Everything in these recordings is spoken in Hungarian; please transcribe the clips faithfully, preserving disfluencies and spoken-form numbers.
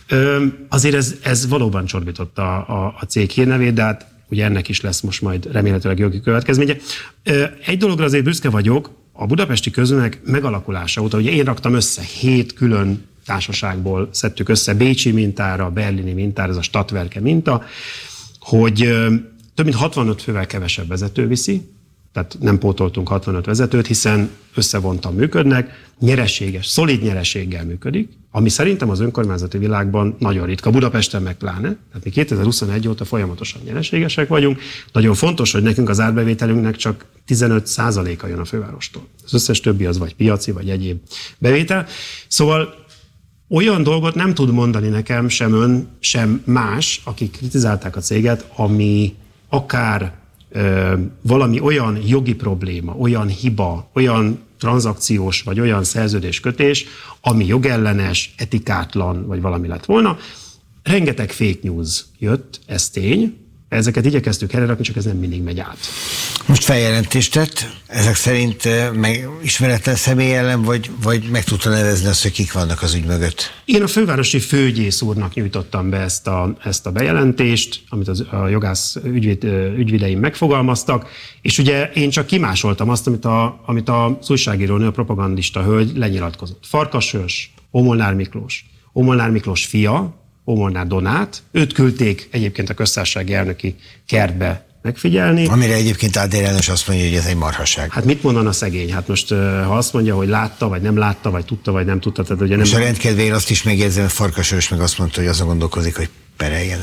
Ö, azért ez, ez valóban csorbította a, a, a cég hírnevét, de hát ugye ennek is lesz most majd remélhetőleg jogi következménye. Ö, egy dologra azért büszke vagyok, a budapesti közművek megalakulása óta, ugye én raktam össze hét külön társaságból, szedtük össze bécsi mintára, berlini mintára, ez a Stadtwerke minta, hogy ö, több mint hatvanöt fővel kevesebb vezető viszi, tehát nem pótoltunk hatvanöt vezetőt, hiszen összevontan működnek, nyereséges, szolid nyereséggel működik, ami szerintem az önkormányzati világban nagyon ritka, Budapesten meg pláne. Tehát mi kétezer-huszonegy óta folyamatosan nyereségesek vagyunk. Nagyon fontos, hogy nekünk az árbevételünknek csak tizenöt százaléka jön a fővárostól. Az összes többi az vagy piaci, vagy egyéb bevétel. Szóval olyan dolgot nem tud mondani nekem sem ön, sem más, akik kritizálták a céget, ami akár ö, valami olyan jogi probléma, olyan hiba, olyan tranzakciós vagy olyan szerződéskötés, ami jogellenes, etikátlan, vagy valami lett volna. Rengeteg fake news jött, ez tény. Ezeket igyekeztük helyre rakni, csak ez nem mindig megy át. Most feljelentést tett, ezek szerint meg ismeretlen személy ellen, vagy, vagy meg tudta nevezni azt, hogy kik vannak az ügy mögött? Én a fővárosi főügyész úrnak nyújtottam be ezt a, ezt a bejelentést, amit az, a jogász ügyvéd, ügyvédeim megfogalmaztak, és ugye én csak kimásoltam azt, amit, a, amit az újságírónő, a propagandista hölgy lenyilatkozott. Farkas Őrs, Ómolnár Miklós, Ómolnár Miklós fia, Ómolnár Donát, őt küldték egyébként a köztársasági elnöki kertbe megfigyelni. Amire egyébként Áder János azt mondja, hogy ez egy marhaság. Hát mit mondana szegény? Hát most ha azt mondja, hogy látta, vagy nem látta, vagy tudta, vagy nem tudta, tehát ugye nem... És a rendkedvéért azt is megjegyzem, hogy Farkas Őrs meg azt mondta, hogy azon gondolkozik, hogy pereljen.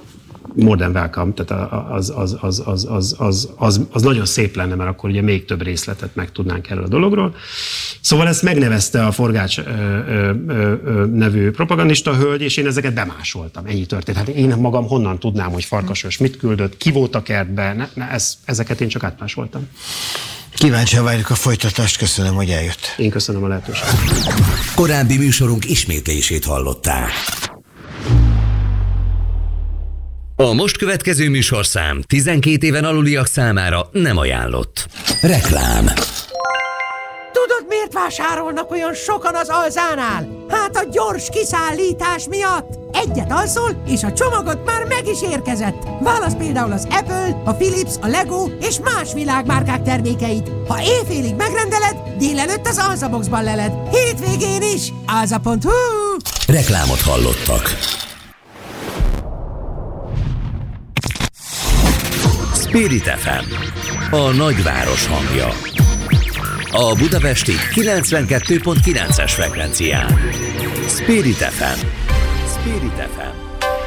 More than welcome, tehát az, az, az, az, az, az, az, az nagyon szép lenne, mert akkor ugye még több részletet megtudnánk erről a dologról. Szóval ezt megnevezte a Forgács ö, ö, ö, nevű propagandista hölgy, és én ezeket bemásoltam. Ennyi történt. Hát én magam honnan tudnám, hogy Farkas Őrs mit küldött, ki volt a kertbe, ne, ne, ez, ezeket én csak átmásoltam. Kíváncsian várjuk a folytatást, köszönöm, hogy eljött. Én köszönöm a lehetőséget. Korábbi műsorunk ismétlését hallották. A most következő műsorszám tizenkét éven aluliak számára nem ajánlott. Reklám. Tudod, miért vásárolnak olyan sokan az Alzánál? Hát a gyors kiszállítás miatt. Egyet alszol, és a csomagod már meg is érkezett. Válasz például az Apple, a Philips, a Lego és más világmárkák termékeit. Ha éjfélig megrendeled, délelőtt az Alzaboxban leled. Hétvégén is. alza pont hu. Reklámot hallottak. Spirit ef em, a nagyváros hangja. A budapesti kilencvenkettő pont kilences frekvencián. Spirit ef em. Spirit ef em.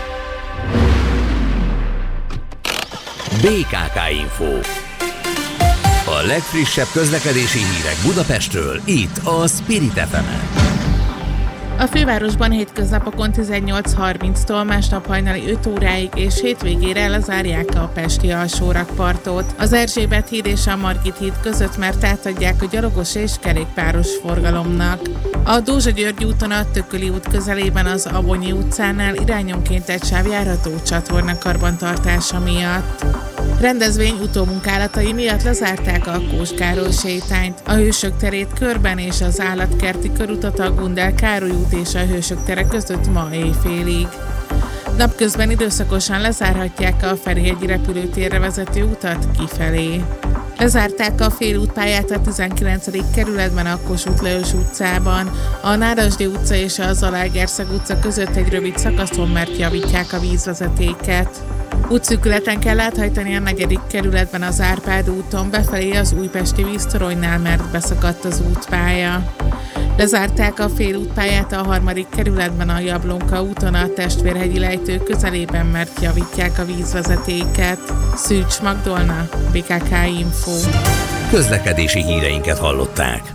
bé ká ká Info. A legfrissebb közlekedési hírek Budapestről, itt a Spirit ef emen. A fővárosban hétköznapokon tizennyolc harminctól, másnap hajnali öt óráig és hétvégére lezárják a pesti alsórakpartot. Az Erzsébet híd és a Margit híd között, mert átadják a gyalogos és kerékpáros forgalomnak. A Dózsa-György úton a Tököli út közelében az Abonyi utcánál irányonként egy sáv járható csatorna karbantartása miatt. Rendezvény utómunkálatai miatt lezárták a Kós Károly sétányt, a Hősök terét körben és az állatkerti körutat a Gundel Károly út és a Hősök tere között ma éjfélig. Napközben időszakosan lezárhatják a Ferihegyi repülőtérre vezető utat kifelé. Lezárták a félútpályát a tizenkilencedik kerületben a Kossuth Lajos utcában, a Nádasdy utca és a Zalaegerszeg utca között egy rövid szakaszon, mert javítják a vízvezetéket. Útszűkületen kell áthajtani a negyedik kerületben az Árpád úton befelé az újpesti víztoronynál, mert beszakadt az útpálya. Lezárták a félútpályát a harmadik kerületben a Jablonka úton a Testvérhegyi lejtő közelében, mert javítják a vízvezetéket. Szűcs Magdolna, bé ká ká Info. Közlekedési híreinket hallották.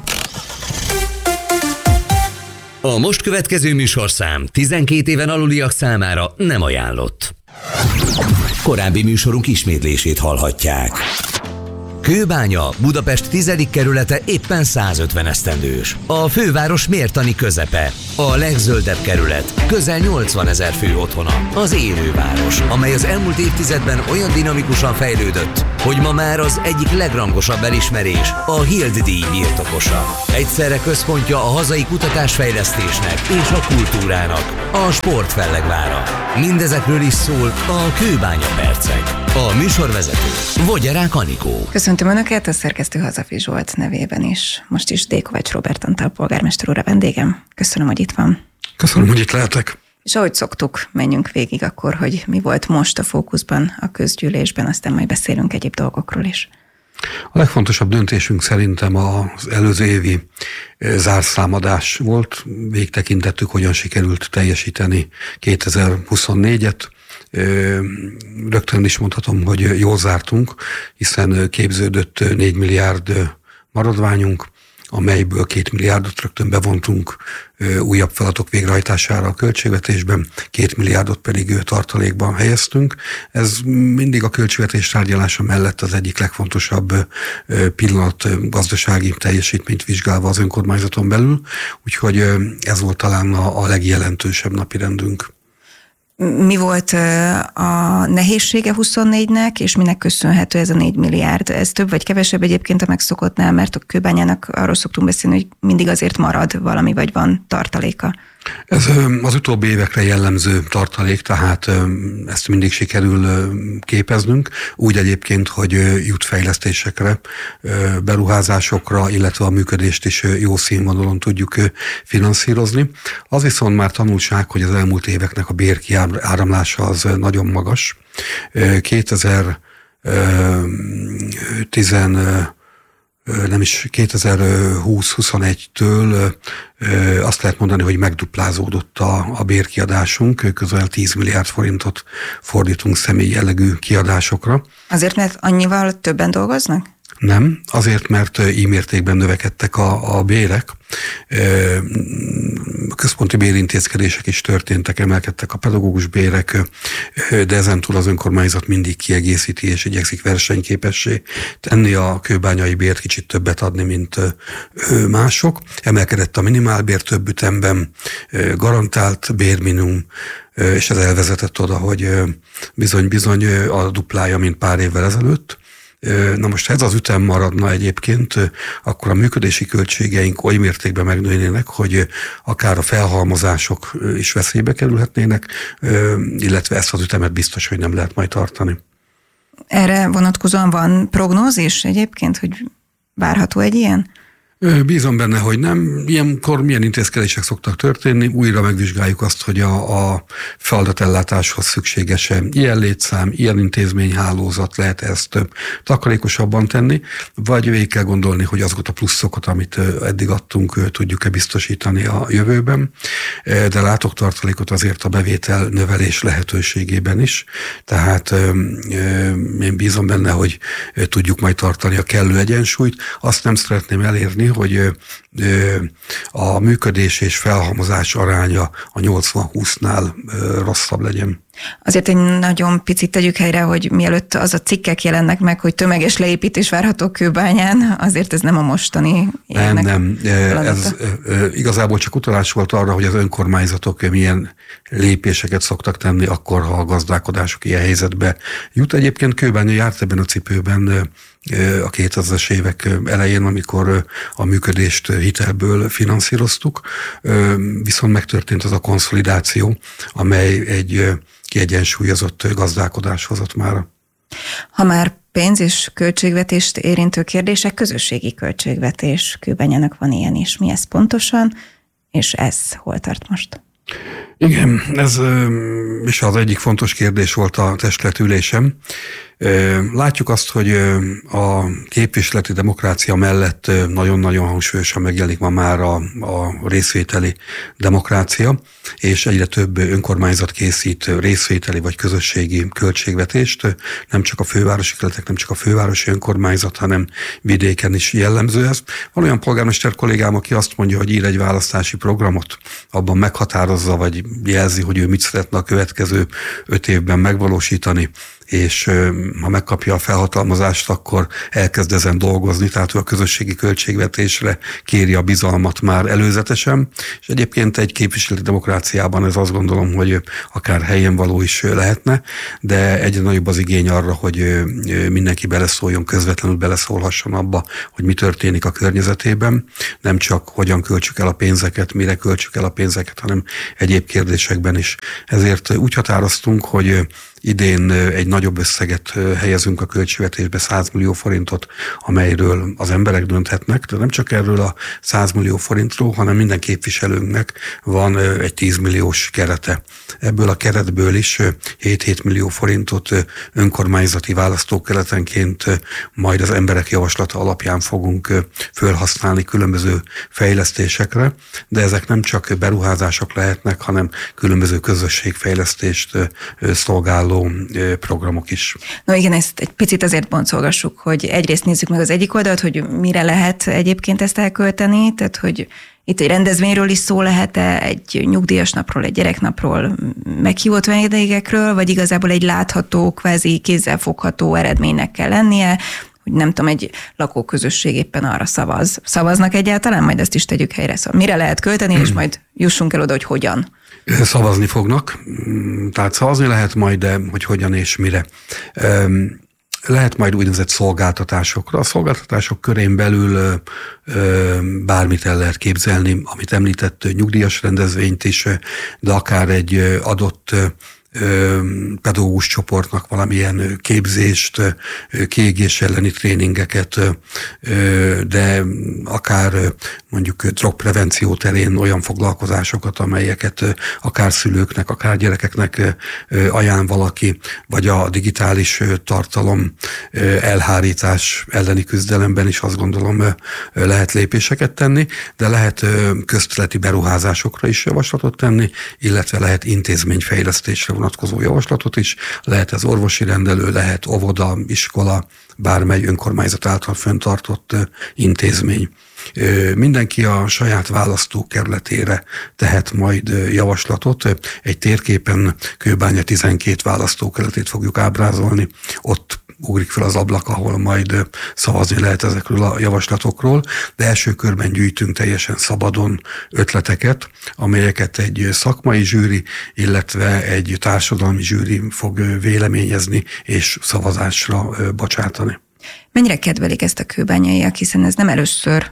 A most következő műsorszám tizenkét éven aluliak számára nem ajánlott. Korábbi műsorunk ismétlését hallhatják. Kőbánya, Budapest tizedik kerülete éppen százötven esztendős. A főváros mértani közepe. A legzöldebb kerület, közel nyolcvanezer fő otthona. Az élőváros, amely az elmúlt évtizedben olyan dinamikusan fejlődött, hogy ma már az egyik legrangosabb elismerés a Hild-díj birtokosa. Egyszerre központja a hazai kutatásfejlesztésnek és a kultúrának, a Sportfellegvára. Mindezekről is szól a Kőbánya Percek. A műsorvezető Vogyarák Anikó. Köszöntöm Önöket, a szerkesztő Hazafi Zsolt nevében is. Most is D. Kovács Róbert Antal polgármester úr a vendégem. Köszönöm, hogy itt van. Köszönöm, hogy itt lehetek. És ahogy szoktuk, menjünk végig akkor, hogy mi volt most a fókuszban a közgyűlésben, aztán majd beszélünk egyéb dolgokról is. A legfontosabb döntésünk szerintem az előző évi zárszámadás volt. Végtekintettük, hogyan sikerült teljesíteni kétezer-huszonnégyet. Rögtön is mondhatom, hogy jól zártunk, hiszen képződött négy milliárd maradványunk, amelyből két milliárdot rögtön bevontunk újabb feladatok végrehajtására a költségvetésben, két milliárdot pedig tartalékban helyeztünk. Ez mindig a költségvetés tárgyalása mellett az egyik legfontosabb pillanat, gazdasági teljesítményt vizsgálva az önkormányzaton belül, úgyhogy ez volt talán a, a legjelentősebb napirendünk. Mi volt a nehézsége huszonnégynek, és minek köszönhető ez a négy milliárd? Ez több vagy kevesebb egyébként a megszokottnál, mert a Kőbányának arról szoktunk beszélni, hogy mindig azért marad valami, vagy van tartaléka. Ez az utóbbi évekre jellemző tartalék, tehát ezt mindig sikerül képeznünk, úgy egyébként, hogy jut fejlesztésekre, beruházásokra, illetve a működést is jó színvonalon tudjuk finanszírozni. Az viszont már tanulság, hogy az elmúlt éveknek a bérkiáramlása az nagyon magas. kétezer-tíz nem is kétezer-húsz-huszonegytől azt lehet mondani, hogy megduplázódott a, a bérkiadásunk, közel tíz milliárd forintot fordítunk személyi jellegű kiadásokra. Azért, mert annyival többen dolgoznak? Nem, azért, mert így mértékben növekedtek a, a bérek. Központi bérintézkedések is történtek, emelkedtek a pedagógus bérek, de ezentúl az önkormányzat mindig kiegészíti és igyekszik versenyképessé tenni, a kőbányai bért kicsit többet adni, mint mások. Emelkedett a minimálbér több ütemben, garantált bérminimum, és ez elvezetett oda, hogy bizony-bizony a duplája, mint pár évvel ezelőtt. Na most, ha ez az ütem maradna egyébként, akkor a működési költségeink oly mértékben megnőnének, hogy akár a felhalmozások is veszélybe kerülhetnének, illetve ezt az ütemet biztos, hogy nem lehet majd tartani. Erre vonatkozóan van prognózis egyébként, hogy várható egy ilyen? Bízom benne, hogy nem. Ilyenkor milyen intézkedések szoktak történni, újra megvizsgáljuk azt, hogy a, a feladatellátáshoz szükséges ilyen létszám, ilyen intézményhálózat, lehet ezt takarékosabban tenni, vagy végig kell gondolni, hogy azokat a pluszokat, amit eddig adtunk, tudjuk-e biztosítani a jövőben, de látok tartalékot azért a bevétel növelés lehetőségében is, tehát én bízom benne, hogy tudjuk majd tartani a kellő egyensúlyt. Azt nem szeretném elérni, hogy a működés és felhalmozás aránya a nyolcvan-húsznál rosszabb legyen. Azért egy nagyon picit tegyük helyre, hogy mielőtt az a cikkek jelennek meg, hogy tömeges leépítés várható Kőbányán, azért ez nem a mostani évnek. Nem, nem. Ez igazából csak utalás volt arra, hogy az önkormányzatok milyen lépéseket szoktak tenni akkor, ha a gazdálkodásuk ilyen helyzetbe jut. Egyébként Kőbánya járt ebben a cipőben a kétezres évek elején, amikor a működést hitelből finanszíroztuk, viszont megtörtént az a konszolidáció, amely egy kiegyensúlyozott gazdálkodás hozott már. Ha már pénz és költségvetést érintő kérdések, közösségi költségvetés, Kőbányának van ilyen is. Mi ez pontosan, és ez hol tart most? Igen, ez is az egyik fontos kérdés volt a testületülésem. Látjuk azt, hogy a képviseleti demokrácia mellett nagyon-nagyon hangsúlyosan megjelenik ma már a, a részvételi demokrácia, és egyre több önkormányzat készít részvételi vagy közösségi költségvetést. Nem csak a fővárosi kerületek, nem csak a fővárosi önkormányzat, hanem vidéken is jellemző ez. Van olyan polgármester kollégám, aki azt mondja, hogy ír egy választási programot, abban meghatározza vagy jelzi, hogy ő mit szeretne a következő öt évben megvalósítani, és ha megkapja a felhatalmazást, akkor elkezd ezen dolgozni, tehát ő a közösségi költségvetésre kéri a bizalmat már előzetesen, és egyébként egy képviseleti demokráciában ez azt gondolom, hogy akár helyén való is lehetne, de egyre nagyobb az igény arra, hogy mindenki beleszóljon, közvetlenül beleszólhasson abba, hogy mi történik a környezetében, nem csak hogyan költsük el a pénzeket, mire költsük el a pénzeket, hanem egyéb kérdésekben is. Ezért úgy határoztunk, hogy idén egy nagyobb összeget helyezünk a költségvetésbe, száz millió forintot, amelyről az emberek dönthetnek, de nem csak erről a száz millió forintról, hanem minden képviselőnknek van egy tíz milliós kerete. Ebből a keretből is hét-hét millió forintot önkormányzati választókeletenként majd az emberek javaslata alapján fogunk felhasználni különböző fejlesztésekre, de ezek nem csak beruházások lehetnek, hanem különböző közösségfejlesztést szolgáló programok is. No igen, ezt egy picit azért boncolgassuk, hogy egyrészt nézzük meg az egyik oldalt, hogy mire lehet egyébként ezt elkölteni, tehát hogy itt egy rendezvényről is szó lehet-e, egy nyugdíjas napról, egy gyereknapról, meghívott vendégekről, vagy igazából egy látható, kvázi kézzelfogható eredménynek kell lennie, hogy nem tudom, egy lakóközösség éppen arra szavaz. Szavaznak egyáltalán? Majd ezt is tegyük helyre. Szóval mire lehet költeni, és majd jussunk el oda, hogy hogyan. Szavazni fognak, tehát szavazni lehet majd, de hogy hogyan és mire. Lehet majd úgynevezett szolgáltatásokra. A szolgáltatások körén belül bármit el lehet képzelni, amit említett, nyugdíjas rendezvényt is, de akár egy adott pedagógus csoportnak valamilyen képzést, kiégés elleni tréningeket, de akár mondjuk drogprevenció terén olyan foglalkozásokat, amelyeket akár szülőknek, akár gyerekeknek ajánl valaki, vagy a digitális tartalom elhárítás elleni küzdelemben is azt gondolom lehet lépéseket tenni, de lehet közterületi beruházásokra is javaslatot tenni, illetve lehet intézményfejlesztésre vonatkozó javaslatot is, lehet ez orvosi rendelő, lehet óvoda, iskola, bármely önkormányzat által fenntartott intézmény. Mindenki a saját választókerületére tehet majd javaslatot. Egy térképen Kőbánya tizenkét választókerületét fogjuk ábrázolni, ott ugrik fel az ablak, ahol majd szavazni lehet ezekről a javaslatokról, de első körben gyűjtünk teljesen szabadon ötleteket, amelyeket egy szakmai zsűri, illetve egy társadalmi zsűri fog véleményezni és szavazásra bocsátani. Mennyire kedvelik ezt a kőbányaiak, hiszen ez nem először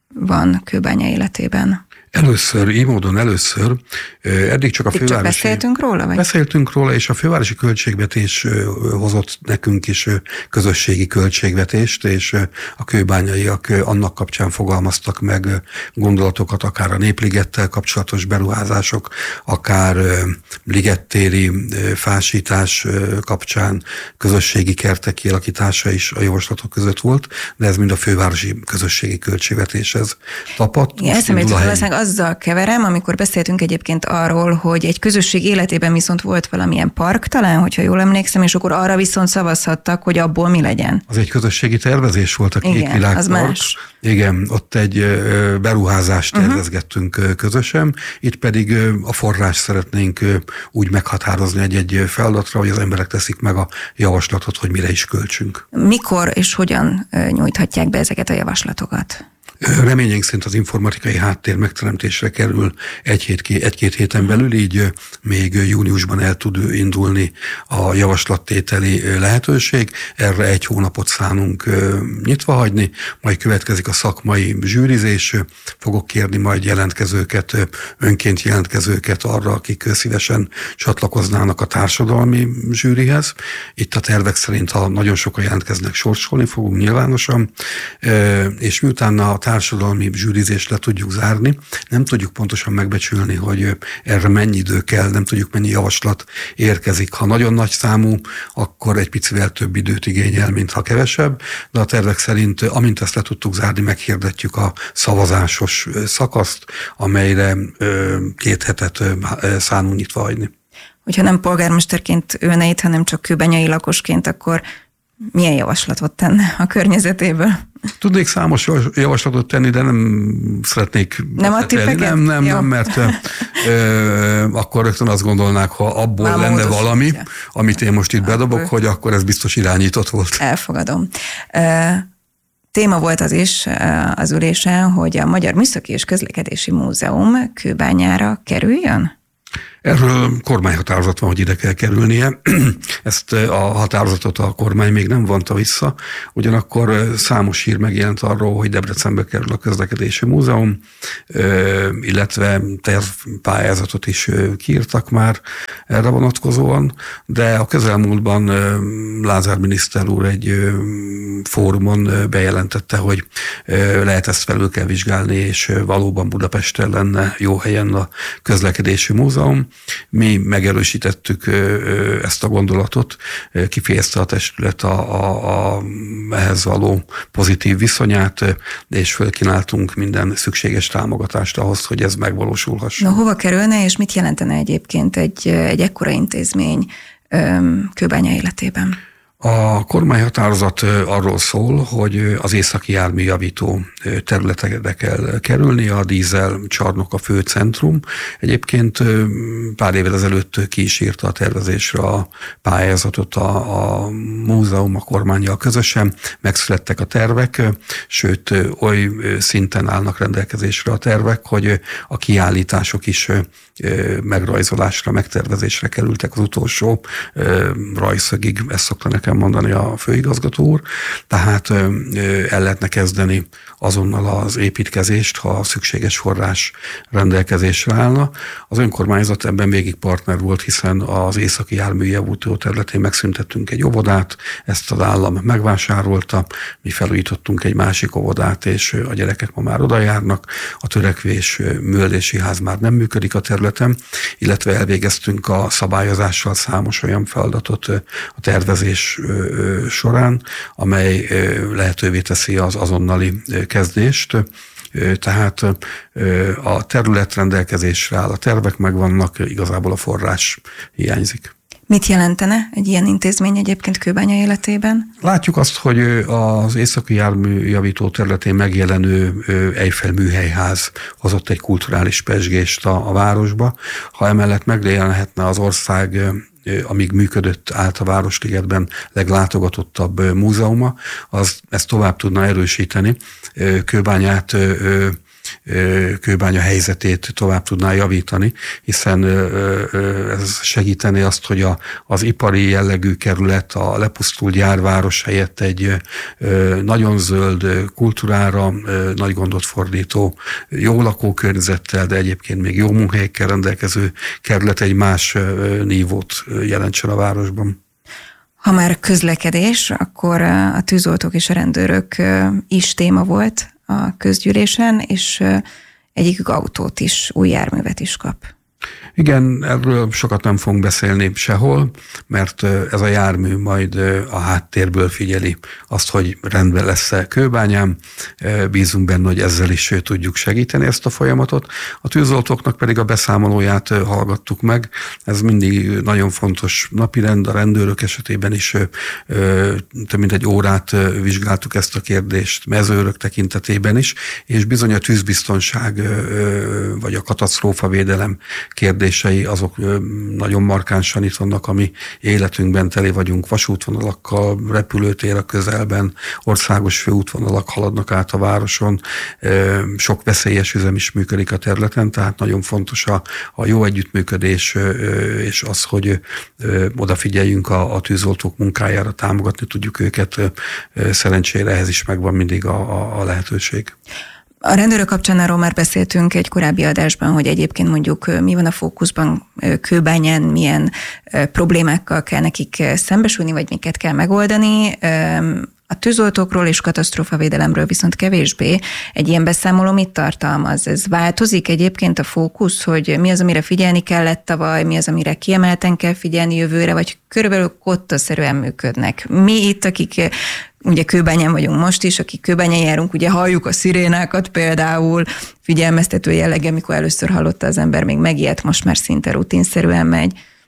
van Kőbánya életében? Először, így módon először, eddig csak a eddig fővárosi... Csak beszéltünk róla? Vagy? Beszéltünk róla, és a fővárosi költségvetés hozott nekünk is közösségi költségvetést, és a kőbányaiak annak kapcsán fogalmaztak meg gondolatokat, akár a Népligettel kapcsolatos beruházások, akár ligettéri fásítás kapcsán közösségi kertek kialakítása is a javaslatok között volt, de ez mind a fővárosi közösségi költségvetéshez tapadt. Igen, azzal keverem, amikor beszéltünk egyébként arról, hogy egy közösség életében viszont volt valamilyen park, talán, hogyha jól emlékszem, és akkor arra viszont szavazhattak, hogy abból mi legyen. Az egy közösségi tervezés volt a két Igen, világpark. az más. Igen, ott egy beruházást uh-huh. tervezgettünk közösen, itt pedig a forrás szeretnénk úgy meghatározni egy-egy feladatra, hogy az emberek teszik meg a javaslatot, hogy mire is költsünk. Mikor és hogyan nyújthatják be ezeket a javaslatokat? Reményénk szerint az informatikai háttér megteremtésre kerül egy-két, egy-két héten belül, így még júniusban el tud indulni a javaslattételi lehetőség. Erre egy hónapot szánunk nyitva hagyni, majd következik a szakmai zsűrizés. Fogok kérni majd jelentkezőket, önként jelentkezőket arra, akik szívesen csatlakoznának a társadalmi zsűrihez. Itt a tervek szerint, ha nagyon sokan jelentkeznek, sorsolni fogunk nyilvánosan, és miután a társadalmi zsűrizést le tudjuk zárni. Nem tudjuk pontosan megbecsülni, hogy erre mennyi idő kell, nem tudjuk mennyi javaslat érkezik. Ha nagyon nagy számú, akkor egy picivel több időt igényel, mint ha kevesebb, de a tervek szerint, amint ezt le tudtuk zárni, meghirdetjük a szavazásos szakaszt, amelyre két hetet szánunk nyitva hagyni. Hogyha nem polgármesterként ülne itt, hanem csak kőbányai lakosként, akkor milyen javaslatot tenne a környezetéből? Tudnék számos javaslatot tenni, de nem szeretnék... Nem a tippeket? Nem, nem, nem, mert ö, akkor rögtön azt gondolnák, ha abból Már lenne módosítja. valami, amit én most itt akkor... bedobok, hogy akkor ez biztos irányított volt. Elfogadom. Téma volt az is az ülésen, hogy a Magyar Műszaki és Közlekedési Múzeum Kőbányára kerüljön? Erről kormányhatározat van, hogy ide kell kerülnie. Ezt a határozatot a kormány még nem vonta vissza. Ugyanakkor számos hír megjelent arról, hogy Debrecenbe kerül a Közlekedési Múzeum, illetve tervpályázatot is kiírtak már erre vonatkozóan, de a közelmúltban Lázár miniszter úr egy fórumon bejelentette, hogy lehet ezt felül kell vizsgálni, és valóban Budapesten lenne jó helyen a Közlekedési Múzeum. Mi megerősítettük ezt a gondolatot, kifejezte a testület a, a, a ehhez való pozitív viszonyát, és felkínáltunk minden szükséges támogatást ahhoz, hogy ez megvalósulhasson. Na, hova kerülne, és mit jelentene egyébként egy, egy ekkora intézmény Kőbánya életében? A kormányhatározat arról szól, hogy az északi járműjavító területekre kell kerülni, a dízel csarnok a fő centrum. Egyébként pár évvel ezelőtt ki is írta a tervezésre a pályázatot a, a múzeum, a kormánnyal közösen, megszülettek a tervek, sőt oly szinten állnak rendelkezésre a tervek, hogy a kiállítások is megrajzolásra, megtervezésre kerültek az utolsó rajszögig, ezt szokta nekem mondani a főigazgató úr, tehát el lehetne kezdeni azonnal az építkezést, ha a szükséges forrás rendelkezésre állna. Az önkormányzat ebben végig partner volt, hiszen az északi járműjavító területén megszüntettünk egy óvodát, ezt az állam megvásárolta, mi felújítottunk egy másik óvodát, és a gyerekek ma már oda járnak, a törekvés művelési ház már nem működik a területen, illetve elvégeztünk a szabályozással számos olyan feladatot a tervezés során, amely lehetővé teszi az azonnali kezdést. Tehát a terület rendelkezésre áll, a tervek megvannak, igazából a forrás hiányzik. Mit jelentene egy ilyen intézmény egyébként Kőbánya életében? Látjuk azt, hogy az északi járműjavító területén megjelenő Eiffel műhelyház hozott egy kulturális pezsgést a, a városba. Ha emellett megjelenhetne az ország, amíg működött állt a Városligetben leglátogatottabb múzeuma, az ezt tovább tudna erősíteni. Kőbányát Kőbánya helyzetét tovább tudná javítani, hiszen ez segíteni azt, hogy a, az ipari jellegű kerület, a lepusztult gyárváros helyett egy nagyon zöld kultúrára nagy gondot fordító, jó lakókörnyezettel, de egyébként még jó munkahelyekkel rendelkező kerület egy más nívót jelentsen a városban. Ha már közlekedés, akkor a tűzoltók és a rendőrök is téma volt a közgyűlésen, és egyikük autót is, új járművet is kap. Igen, erről sokat nem fogunk beszélni sehol, mert ez a jármű majd a háttérből figyeli azt, hogy rendben lesz-e Kőbányán. Bízunk benne, hogy ezzel is tudjuk segíteni ezt a folyamatot. A tűzoltóknak pedig a beszámolóját hallgattuk meg. Ez mindig nagyon fontos napirend, a rendőrök esetében is több mint egy órát vizsgáltuk ezt a kérdést, mezőrök tekintetében is, és bizony a tűzbiztonság vagy a katasztrófavédelem kérdései azok nagyon markánsan itt vannak, ami életünkben teli vagyunk, vasútvonalakkal, repülőtér a közelben, országos főútvonalak haladnak át a városon, sok veszélyes üzem is működik a területen, tehát nagyon fontos a, a jó együttműködés, és az, hogy odafigyeljünk a, a tűzoltók munkájára, támogatni tudjuk őket, szerencsére ehhez is megvan mindig a, a, a lehetőség. A rendőrök kapcsán arról már beszéltünk egy korábbi adásban, hogy egyébként mondjuk mi van a fókuszban Kőbányán, milyen problémákkal kell nekik szembesülni, vagy miket kell megoldani. A tűzoltókról és katasztrófavédelemről viszont kevésbé. Egy ilyen beszámoló mit tartalmaz? Ez változik egyébként a fókusz, hogy mi az, amire figyelni kellett tavaly, mi az, amire kiemelten kell figyelni jövőre, vagy körülbelül kottaszerűen működnek? Mi itt, akik ugye Kőbányán vagyunk most is, akik Kőbányán járunk, ugye halljuk a szirénákat például, figyelmeztető jelleggel, amikor először hallotta az ember, még megijedt, most már szinte rutinszerűen megy.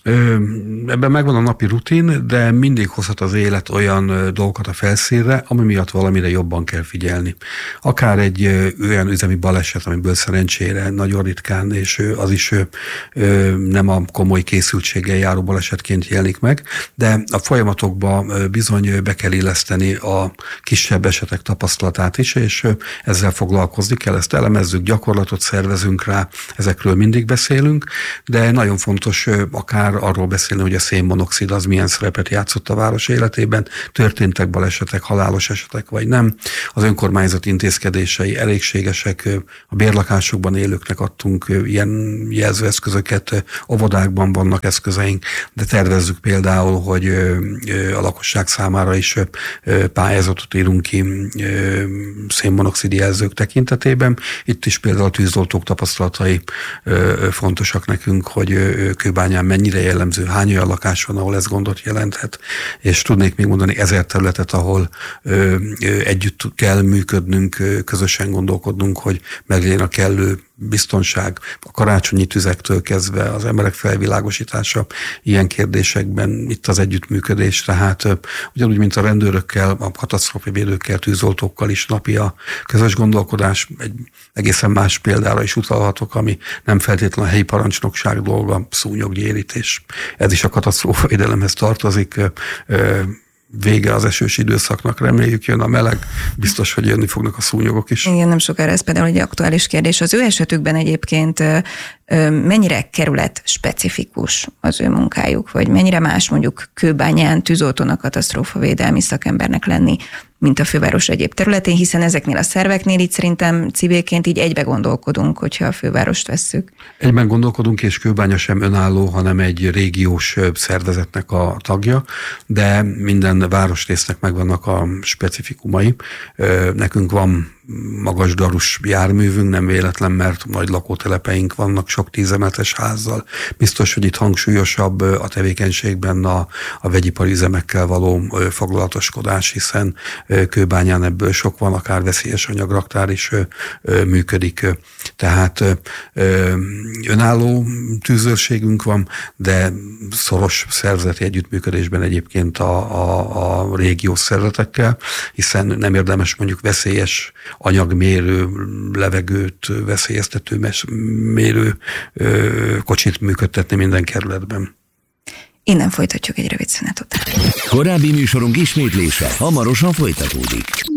Ebben megvan a napi rutin, de mindig hozhat az élet olyan dolgokat a felszínre, ami miatt valamire jobban kell figyelni. Akár egy olyan üzemi baleset, amiből szerencsére nagyon ritkán, és az is nem a komoly készültséggel járó balesetként jelenik meg, de a folyamatokba bizony be kell illeszteni a kisebb esetek tapasztalatát is, és ezzel foglalkozni kell, ezt elemezzük, gyakorlatot szervezünk rá, ezekről mindig beszélünk, de nagyon fontos akár arról beszélni, hogy a szénmonoxid az milyen szerepet játszott a város életében, történtek balesetek, halálos esetek vagy nem. Az önkormányzat intézkedései elégségesek, a bérlakásokban élőknek adtunk ilyen jelzőeszközöket, óvodákban vannak eszközeink, de tervezzük például, hogy a lakosság számára is pályázatot írunk ki szénmonoxid jelzők tekintetében. Itt is például a tűzoltók tapasztalatai fontosak nekünk, hogy Kőbányán mennyire jellemző, hány olyan lakás van, ahol ez gondot jelenthet, és tudnék még mondani ezer területet, ahol ö, ö, együtt kell működnünk, ö, közösen gondolkodnunk, hogy meglegyen a kellő biztonság, a karácsonyi tüzektől kezdve az emberek felvilágosítása ilyen kérdésekben, itt az együttműködés, tehát ö, ugyanúgy, mint a rendőrökkel, a katasztrófavédőkkel, tűzoltókkal is napi a közös gondolkodás, egy egészen más példára is utalhatok, ami nem feltétlenül a helyi parancsnokság dolga, szúnyoggyérítés. Ez is a katasztrófavédelemhez tartozik. Vége az esős időszaknak, reméljük jön a meleg, biztos, hogy jönni fognak a szúnyogok is. Igen, nem sokára ez például egy aktuális kérdés. Az ő esetükben egyébként mennyire kerület specifikus az ő munkájuk, vagy mennyire más mondjuk Kőbányán tűzoltónak, katasztrófavédelmi szakembernek lenni, mint a főváros egyéb területén, hiszen ezeknél a szerveknél így szerintem civilként így egybe gondolkodunk, hogyha a fővárost vesszük. Egyben gondolkodunk, és Kőbánya sem önálló, hanem egy régiós szervezetnek a tagja, de minden városrésznek megvannak a specifikumai. Nekünk van magas darus járművünk, nem véletlen, mert nagy lakótelepeink vannak sok tízemeletes házzal. Biztos, hogy itt hangsúlyosabb a tevékenységben a, a vegyipari üzemekkel való foglalatoskodás, hiszen Kőbányán ebből sok van, akár veszélyes anyagraktár is működik. Tehát önálló tűzőrségünk van, de szoros szervezeti együttműködésben egyébként a, a, a régiós szervezetekkel, hiszen nem érdemes mondjuk veszélyes anyagmérő, levegőt veszélyeztető mérő kocsit működtetni minden kerületben. Innen folytatjuk egy rövid szünet után. Korábbi műsorunk ismétlése hamarosan folytatódik.